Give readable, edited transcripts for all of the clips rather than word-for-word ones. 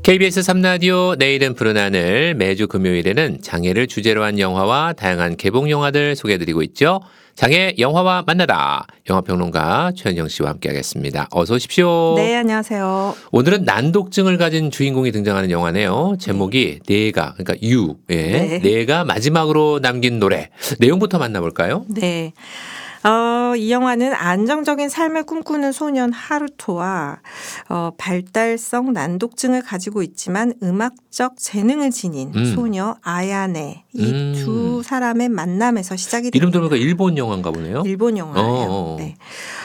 KBS 3라디오 내일은 푸른 하늘, 매주 금요일에는 장애를 주제로 한 영화와 다양한 개봉 영화들 소개해드리고 있죠. 장애 영화와 만나다. 영화평론가 최현정 씨와 함께하겠습니다. 어서 오십시오. 네, 안녕하세요. 오늘은 난독증을 가진 주인공이 등장하는 영화네요. 제목이 내가, 그러니까 유, 예, 내가 마지막으로 남긴 노래. 내용부터 만나볼까요? 네. 이 영화는 안정적인 삶을 꿈꾸는 소년 하루토와 발달성 난독증을 가지고 있지만 음악적 재능을 지닌 소녀 아야네 이 두 사람의 만남에서 시작이 됩니다. 이름 들어보니까 일본 영화인가 보네요. 일본 영화예요. 네.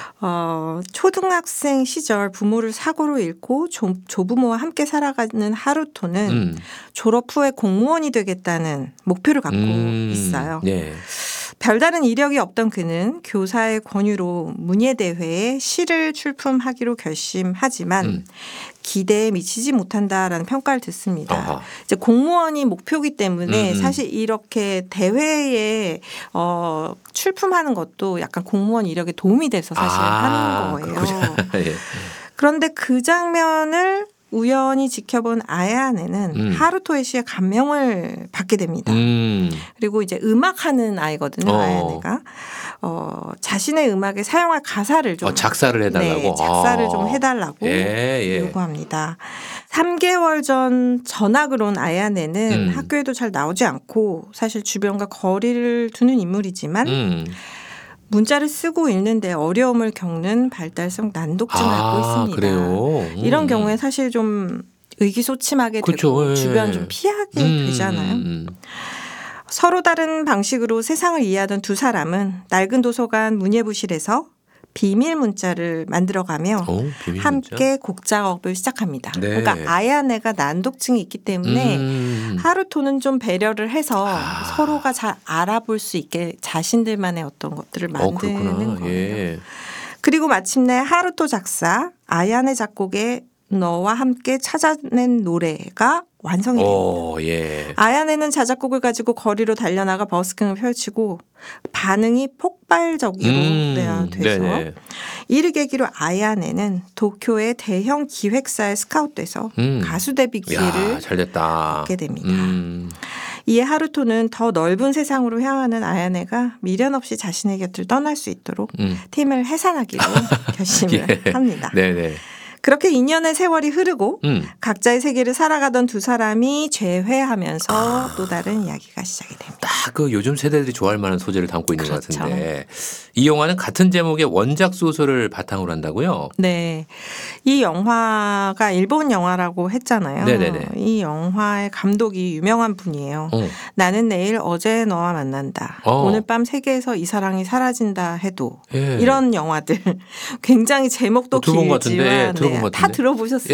초등학생 시절 부모를 사고로 잃고 조부모와 함께 살아가는 하루토는 졸업 후에 공무원이 되겠다는 목표를 갖고 있어요. 네. 별다른 이력이 없던 그는 교사의 권유로 문예대회에 시를 출품하기로 결심하지만 기대에 미치지 못한다라는 평가를 듣습니다. 아하. 이제 공무원이 목표이기 때문에 사실 이렇게 대회에 출품하는 것도 약간 공무원 이력에 도움이 돼서 사실 하는 거예요. 예. 그런데 그 장면을 우연히 지켜본 아야네는 하루토의 시에 감명을 받게 됩니다. 그리고 이제 음악하는 아이거든요. 아야네가. 자신의 음악에 사용할 가사를 좀 작사를 해달라고. 네, 작사를 좀 해달라고 요구합니다. 3개월 전 전학을 온 아야네는 학교에도 잘 나오지 않고 사실 주변과 거리를 두는 인물이지만 문자를 쓰고 읽는데 어려움을 겪는 발달성 난독증을 앓고 있습니다. 그래요? 이런 경우에 사실 좀 의기소침하게 되고 주변 좀 피하게 되잖아요. 서로 다른 방식으로 세상을 이해하던 두 사람은 낡은 도서관 문예부실에서 비밀 문자를 만들어가며 비밀 함께 곡 작업을 시작합니다. 네. 그러니까 아야네가 난독증이 있기 때문에 하루토는 좀 배려를 해서 서로가 잘 알아볼 수 있게 자신들만의 어떤 것들을 만드는 거예요. 예. 그리고 마침내 하루토 작사, 아야네 작곡의 너와 함께 찾아낸 노래가 완성이 됩니다. 예. 아야네는 자작곡을 가지고 거리로 달려나가 버스킹을 펼치고 반응이 폭발적으로 돼서 이를 계기로 아야네는 도쿄의 대형 기획사에 스카웃돼서 가수 데뷔 기회를 얻게 됩니다. 이에 하루토는 더 넓은 세상으로 향하는 아야네가 미련 없이 자신의 곁을 떠날 수 있도록 팀을 해산하기로 결심을 합니다. 네네. 그렇게 2년의 세월이 흐르고 각자의 세계를 살아가던 두 사람이 재회하면서 또 다른 이야기가 시작이 됩니다. 딱 그 요즘 세대들이 좋아할 만한 소재를 담고 있는 것 그렇죠. 같은데 이 영화는 같은 제목의 원작 소설을 바탕으로 한다고요? 네. 이 영화가 일본 영화라고 했잖아요. 네네네. 이 영화의 감독이 유명한 분이에요. 나는 내일 어제 너와 만난다. 오늘 밤 세계에서 이 사랑이 사라진다 해도 이런 영화들 굉장히 제목도 두 번 길지만 같은데, 다 들어보셨을